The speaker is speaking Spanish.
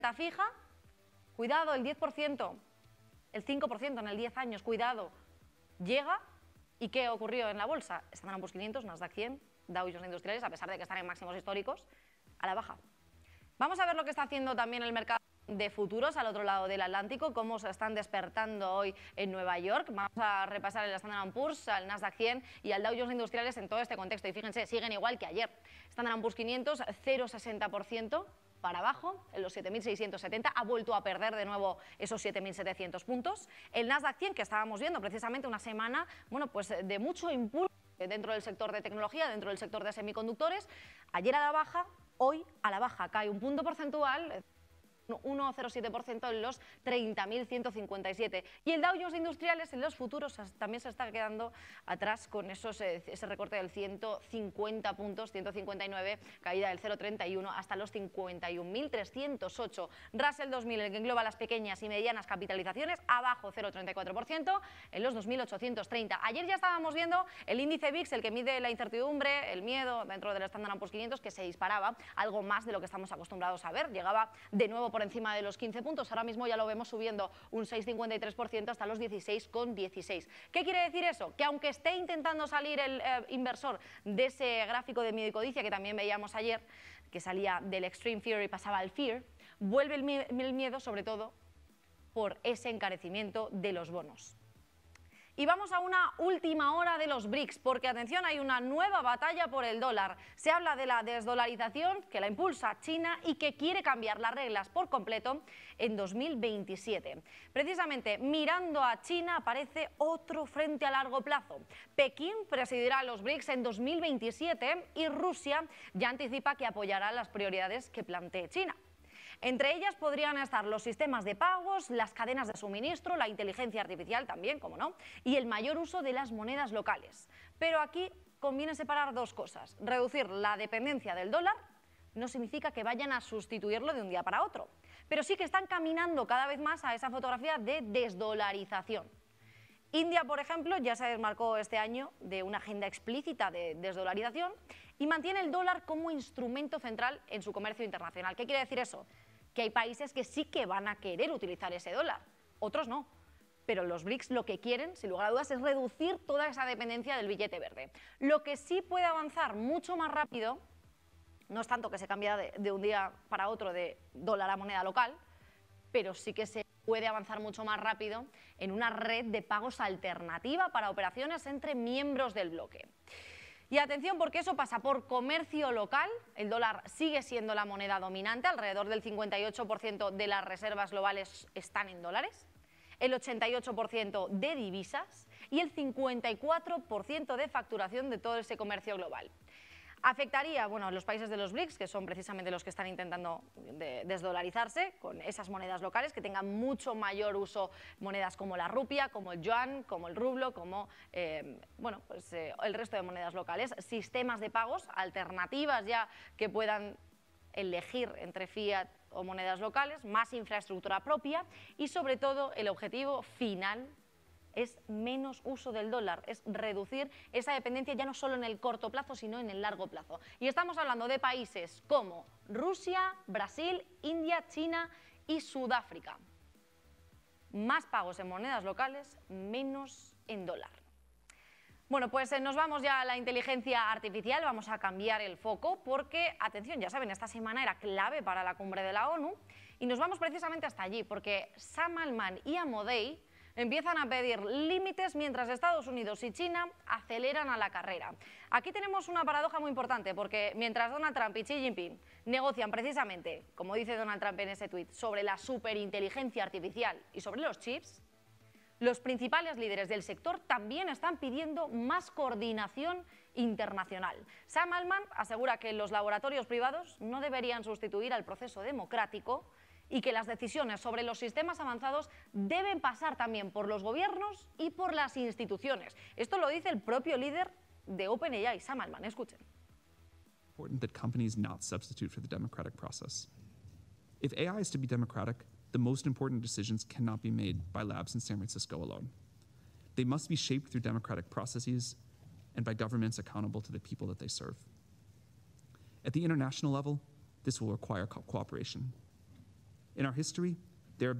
renta fija, cuidado, el 10%, el 5% en el 10 años, cuidado, llega. ¿Y qué ocurrió en la bolsa? Standard & Poor's 500, Nasdaq 100, Dow Jones Industriales, a pesar de que están en máximos históricos, a la baja. Vamos a ver lo que está haciendo también el mercado de futuros al otro lado del Atlántico, cómo se están despertando hoy en Nueva York. Vamos a repasar el Standard & Poor's, al Nasdaq 100 y al Dow Jones Industriales en todo este contexto. Y fíjense, siguen igual que ayer. Standard & Poor's 500, 0,60% para abajo, en los 7.670, ha vuelto a perder de nuevo esos 7.700 puntos. El Nasdaq 100, que estábamos viendo precisamente una semana, bueno, pues de mucho impulso dentro del sector de tecnología, dentro del sector de semiconductores, ayer a la baja, hoy a la baja, cae un punto porcentual, 1,07% en los 30.157. Y el Dow Jones Industriales en los futuros también se está quedando atrás con ese recorte del 150 puntos, 159, caída del 0,31 hasta los 51.308. Russell 2000, el que engloba las pequeñas y medianas capitalizaciones, abajo 0,34% en los 2.830. Ayer ya estábamos viendo el índice VIX, el que mide la incertidumbre, el miedo dentro del Standard & Poor's 500, que se disparaba algo más de lo que estamos acostumbrados a ver. Llegaba de nuevo por encima de los 15 puntos, ahora mismo ya lo vemos subiendo un 6,53% hasta los 16,16. ¿Qué quiere decir eso? Que aunque esté intentando salir el inversor de ese gráfico de miedo y codicia que también veíamos ayer, que salía del extreme fear y pasaba al fear, vuelve el miedo sobre todo por ese encarecimiento de los bonos. Y vamos a una última hora de los BRICS, porque atención, hay una nueva batalla por el dólar. Se habla de la desdolarización que la impulsa China y que quiere cambiar las reglas por completo en 2027. Precisamente mirando a China aparece otro frente a largo plazo. Pekín presidirá los BRICS en 2027 y Rusia ya anticipa que apoyará las prioridades que plantee China. Entre ellas podrían estar los sistemas de pagos, las cadenas de suministro, la inteligencia artificial también, como no, y el mayor uso de las monedas locales. Pero aquí conviene separar dos cosas. Reducir la dependencia del dólar no significa que vayan a sustituirlo de un día para otro, pero sí que están caminando cada vez más a esa fotografía de desdolarización. India, por ejemplo, ya se desmarcó este año de una agenda explícita de desdolarización y mantiene el dólar como instrumento central en su comercio internacional. ¿Qué quiere decir eso? Que hay países que sí que van a querer utilizar ese dólar, otros no. Pero los BRICS lo que quieren, sin lugar a dudas, es reducir toda esa dependencia del billete verde. Lo que sí puede avanzar mucho más rápido, no es tanto que se cambie de un día para otro de dólar a moneda local, pero sí que se puede avanzar mucho más rápido en una red de pagos alternativa para operaciones entre miembros del bloque. Y atención, porque eso pasa por comercio local. El dólar sigue siendo la moneda dominante, alrededor del 58% de las reservas globales están en dólares, el 88% de divisas y el 54% de facturación de todo ese comercio global. Afectaría, bueno, a los países de los BRICS, que son precisamente los que están intentando desdolarizarse con esas monedas locales, que tengan mucho mayor uso monedas como la rupia, como el yuan, como el rublo, como el resto de monedas locales, sistemas de pagos, alternativas ya que puedan elegir entre fiat o monedas locales, más infraestructura propia y sobre todo el objetivo final es menos uso del dólar, es reducir esa dependencia ya no solo en el corto plazo, sino en el largo plazo. Y estamos hablando de países como Rusia, Brasil, India, China y Sudáfrica. Más pagos en monedas locales, menos en dólar. Bueno, pues nos vamos ya a la inteligencia artificial, vamos a cambiar el foco porque, atención, ya saben, esta semana era clave para la cumbre de la ONU y nos vamos precisamente hasta allí porque Sam Altman y Amodei empiezan a pedir límites mientras Estados Unidos y China aceleran a la carrera. Aquí tenemos una paradoja muy importante porque mientras Donald Trump y Xi Jinping negocian precisamente, como dice Donald Trump en ese tuit, sobre la superinteligencia artificial y sobre los chips, los principales líderes del sector también están pidiendo más coordinación internacional. Sam Altman asegura que los laboratorios privados no deberían sustituir al proceso democrático y que las decisiones sobre los sistemas avanzados deben pasar también por los gobiernos y por las instituciones. Esto lo dice el propio líder de OpenAI, Sam Altman. Escuchen. Important that companies not substitute for the democratic process. If AI is to be democratic, the most important decisions cannot be made by labs in San Francisco alone. They must be shaped through democratic processes and by governments accountable to the people that they serve. At the international level, this will require cooperation. In our history,